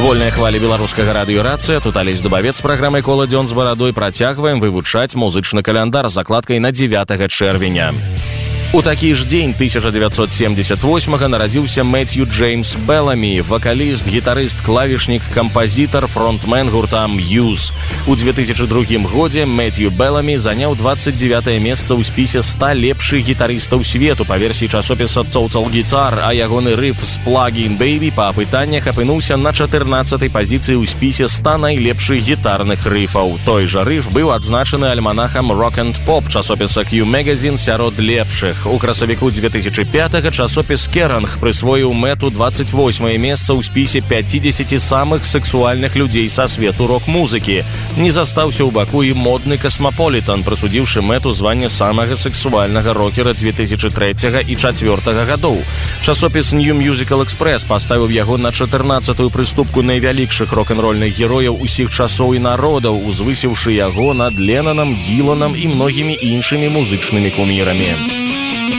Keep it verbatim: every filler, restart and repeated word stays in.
Вольныя хвалі беларускага радыё-рацыя, тут Алесь Дубавец з праграмай «Кола дзён з барадой». Працягваем вывучаць музычны каляндар з закладкай на дзевятага чэрвеня. У такі ж дзень тысяча дзевятьсот семьдесят восьмага нарадзіўся Мэттью Джеймс Беламі, вакаліст, гітарыст, клавішнік, кампазітар, фронтмен гурта Muse. У две тысячи другім годзе Мэттью Беламі заняў двадцать девятае месца ў спісе ста лепшых гітарыстаў свету па версіі часопіса Total Guitar, а ягоны рыф з Plug-in Baby па апытаннях апынуўся на чатырнаццатай пазіцыі ў спісе ста найлепшых гітарных рыфаў. Той жа рыф быў адзначаны альманахам Rock and Pop часопіса Q Magazine сярод лепшых. У красавіку две тысячи пятага часопіс Керанг прысвоіў Мэту двадцать восьмае месца ў спісе пятидесяти самых сексуальных людзей са свету рок-музыкі. Не застаўся ў баку і модны Касмаполітан, прысудзіўшы Мэту званне самага сексуальнага рокера две тысячи трэцяга і чацвёртага гадоў. Часопіс New Musical Express паставіў яго на чатырнаццатую прыступку найвялікшых рок-н-рольных герояў усіх часоў і народаў, узвысіўшы яго над Леннанам, Диланам і многімі іншымі музычнымі кумірамі.